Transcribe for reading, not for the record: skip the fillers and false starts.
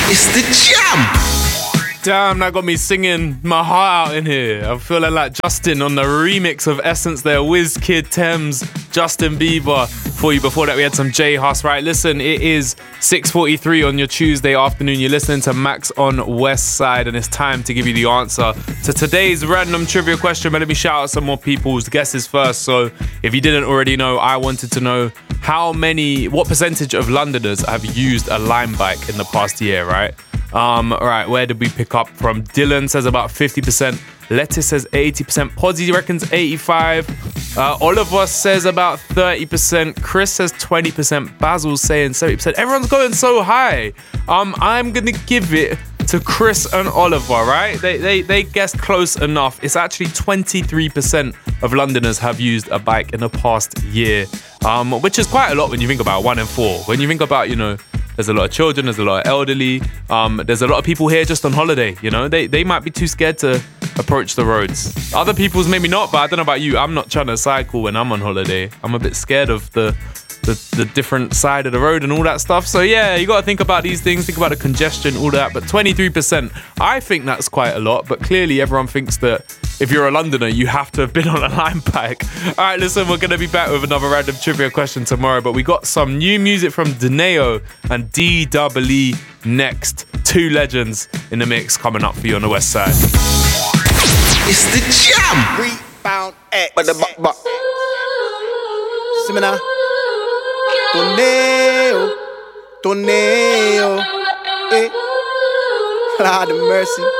It's the jam. Damn, that got me singing my heart out in here. I'm feeling like Justin on the remix of Essence there. WizKid, Thames, Justin Bieber for you. Before that, we had some J Hus. Right, listen, it is 6:43 on your Tuesday afternoon. You're listening to Max on West Side, and it's time to give you the answer to today's random trivia question. But let me shout out some more people's guesses first. So, if you didn't already know, I wanted to know what percentage of Londoners have used a Lime bike in the past year, right? Right, where did we pick up from? Dylan says about 50%. Lettuce says 80%. Podzy reckons 85%. Oliver says about 30%. Chris says 20%. Basil's saying 70%. Everyone's going so high. I'm gonna give it to Chris and Oliver, right? They guessed close enough. It's actually 23% of Londoners have used a bike in the past year, which is quite a lot when you think about 1 in 4. When you think about, there's a lot of children, there's a lot of elderly, there's a lot of people here just on holiday, They might be too scared to approach the roads. Other people's maybe not, but I don't know about you. I'm not trying to cycle when I'm on holiday. I'm a bit scared of the different side of the road and all that stuff. So yeah, you got to think about these things, think about the congestion, all that. But 23%, I think that's quite a lot. But clearly everyone thinks that if you're a Londoner, you have to have been on a Lime bike. All right, listen, we're going to be back with another random trivia question tomorrow. But we got some new music from Deneo and DEE next. Two legends in the mix coming up for you on the West Side. It's the jam. Rebound X. Seminar. Torneo, eh. Lord of mercy.